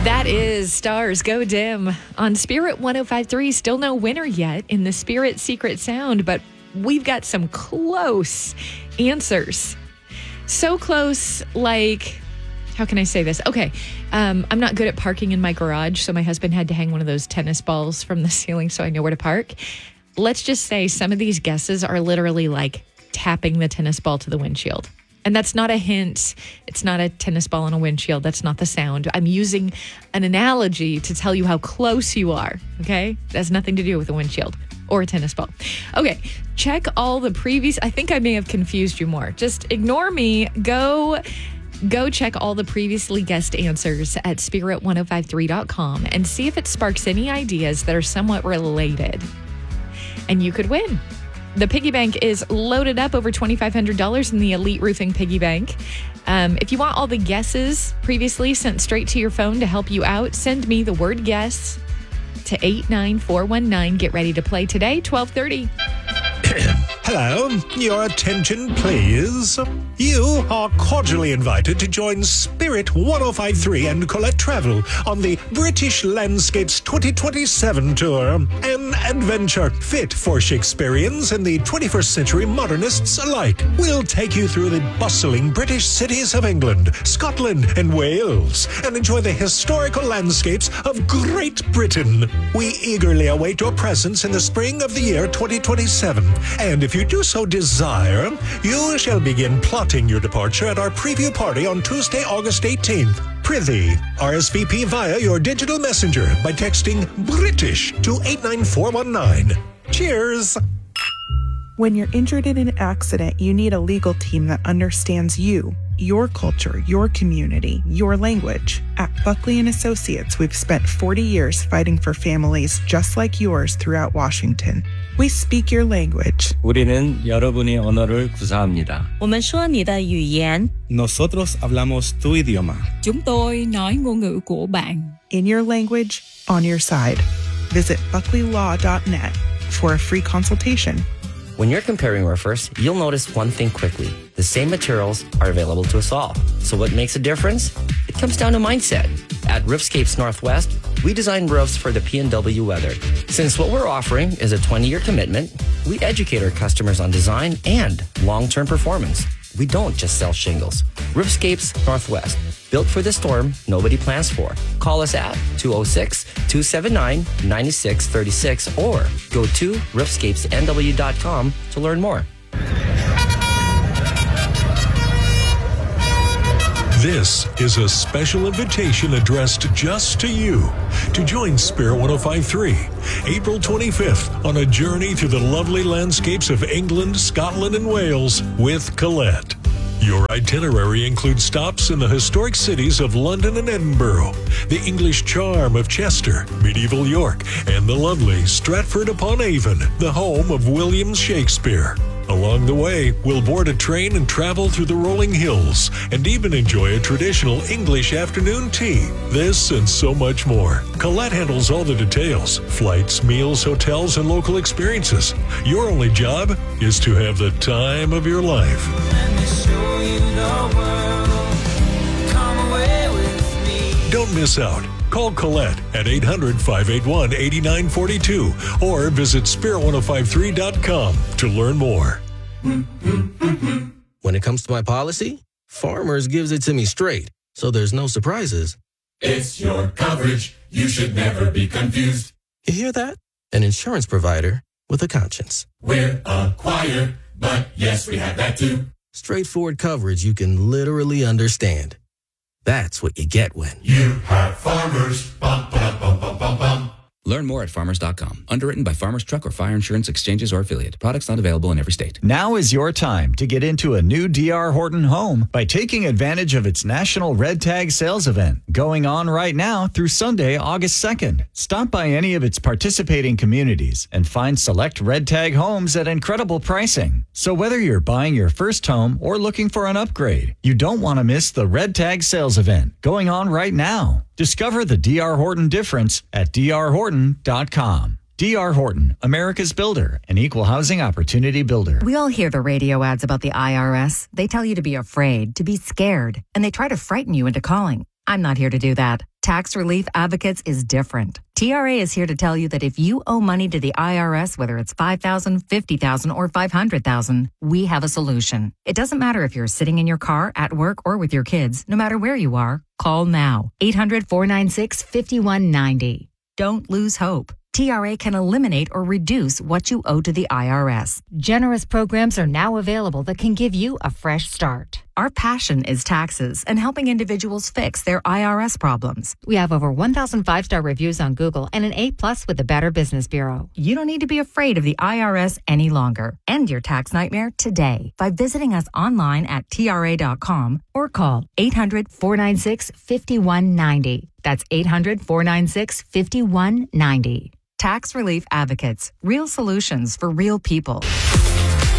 That is Stars Go Dim on Spirit 105.3. Still no winner yet in the Spirit Secret Sound, but we've got some close answers. So close, like, how can I say this? Okay, I'm not good at parking in my garage, so my husband had to hang one of those tennis balls from the ceiling so I know where to park. Let's just say some of these guesses are literally like tapping the tennis ball to the windshield. And that's not a hint. It's not a tennis ball on a windshield. That's not the sound. I'm using an analogy to tell you how close you are, okay? It has nothing to do with a windshield or a tennis ball. Okay, check all the previous... I think I may have confused you more. Just ignore me. Go check all the previously guessed answers at spirit1053.com and see if it sparks any ideas that are somewhat related. And you could win. The piggy bank is loaded up, over $2,500 in the Elite Roofing Piggy Bank. If you want all the guesses previously sent straight to your phone to help you out, send me the word guess to 89419. Get ready to play today, 12:30. Hello, your attention please. You are cordially invited to join Spirit 105.3 and Colette Travel on the British Landscapes 2027 tour. An adventure fit for Shakespeareans and the 21st century modernists alike. We'll take you through the bustling British cities of England, Scotland, and Wales, and enjoy the historical landscapes of Great Britain. We eagerly await your presence in the spring of the year 2027. And if you do so desire, you shall begin plotting your departure at our preview party on Tuesday, August 18th. Prithee, RSVP via your digital messenger by texting British to 89419. Cheers! When you're injured in an accident, you need a legal team that understands you, your culture, your community, your language. At Buckley & Associates, we've spent 40 years fighting for families just like yours throughout Washington. We speak your language. 우리는 여러분의 언어를 구사합니다. 我们说你的语言. Nosotros hablamos tu idioma. Chúng tôi nói ngôn ngữ của bạn. In your language, on your side. Visit buckleylaw.net for a free consultation. When you're comparing roofers, you'll notice one thing quickly. The same materials are available to us all. So what makes a difference? It comes down to mindset. At Roofscapes Northwest, we design roofs for the PNW weather. Since what we're offering is a 20-year commitment, we educate our customers on design and long-term performance. We don't just sell shingles. Roofscapes Northwest, built for the storm nobody plans for. Call us at 206-279-9636 or go to roofscapesnw.com to learn more. This is a special invitation addressed just to you to join Spirit 105.3, April 25th, on a journey through the lovely landscapes of England, Scotland, and Wales with Colette. Your itinerary includes stops in the historic cities of London and Edinburgh, the English charm of Chester, medieval York, and the lovely Stratford-upon-Avon, the home of William Shakespeare. Along the way, we'll board a train and travel through the rolling hills and even enjoy a traditional English afternoon tea. This and so much more. Colette handles all the details: flights, meals, hotels, and local experiences. Your only job is to have the time of your life. Don't miss out. Call Colette at 800-581-8942 or visit spirit1053.com to learn more. When it comes to my policy, Farmers gives it to me straight, so there's no surprises. It's your coverage. You should never be confused. You hear that? An insurance provider with a conscience. We're acquired, but yes, we have that too. Straightforward coverage you can literally understand. That's what you get when you have Farmers. Bum, ba, bum, bum, bum, bum. Learn more at farmers.com. Underwritten by Farmers Truck or Fire Insurance Exchanges or Affiliate. Products not available in every state. Now is your time to get into a new D.R. Horton home by taking advantage of its National Red Tag Sales Event going on right now through Sunday, August 2nd. Stop by any of its participating communities and find select Red Tag homes at incredible pricing. So whether you're buying your first home or looking for an upgrade, you don't want to miss the Red Tag Sales Event going on right now. Discover the D.R. Horton difference at drhorton.com. D.R. Horton, America's builder, an equal housing opportunity builder. We all hear the radio ads about the IRS. They tell you to be afraid, to be scared, and they try to frighten you into calling. I'm not here to do that. Tax Relief Advocates is different. TRA is here to tell you that if you owe money to the IRS, whether it's $5,000, $50,000, or $500,000, we have a solution. It doesn't matter if you're sitting in your car, at work, or with your kids. No matter where you are, call now. 800-496-5190. Don't lose hope. TRA can eliminate or reduce what you owe to the IRS. Generous programs are now available that can give you a fresh start. Our passion is taxes and helping individuals fix their IRS problems. We have over 1,000 5-star reviews on Google and an A+ with the Better Business Bureau. You don't need to be afraid of the IRS any longer. End your tax nightmare today by visiting us online at TRA.com or call 800-496-5190. That's 800-496-5190. Tax Relief Advocates. Real solutions for real people.